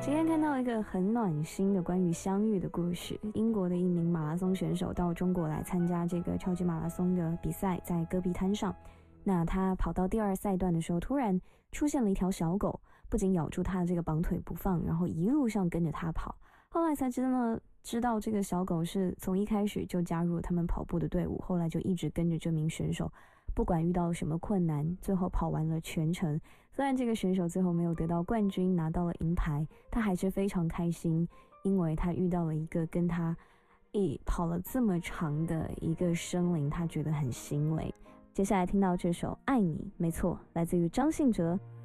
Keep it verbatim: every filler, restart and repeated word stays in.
今天看到一个很暖心的关于相遇的故事。英国的一名马拉松选手到中国来参加这个超级马拉松的比赛，在戈壁滩上。那他跑到第二赛段的时候，突然出现了一条小狗，不仅咬住他的这个绑腿不放，然后一路上跟着他跑。后来才知道知道这个小狗是从一开始就加入了他们跑步的队伍，后来就一直跟着这名选手，不管遇到了什么困难，最后跑完了全程。虽然这个选手最后没有得到冠军，拿到了银牌，他还是非常开心，因为他遇到了一个跟他一跑了这么长的一个生灵，他觉得很欣慰。接下来听到这首《爱你》，没错，来自于张信哲。